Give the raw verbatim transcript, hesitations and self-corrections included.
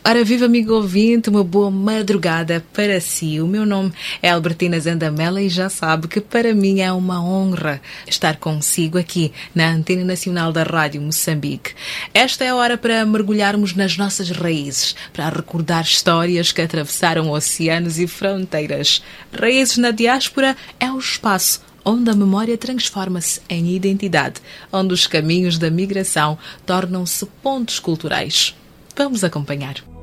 Ora, viva amigo ouvinte, uma boa madrugada para si. O meu nome é Albertina Zandamela e já sabe que para mim é uma honra estar consigo aqui na Antena Nacional da Rádio Moçambique. Esta é a hora para mergulharmos nas nossas raízes, para recordar histórias que atravessaram oceanos e fronteiras. Raízes na diáspora é o espaço onde a memória transforma-se em identidade, onde os caminhos da migração tornam-se pontos culturais. Vamos acompanhar.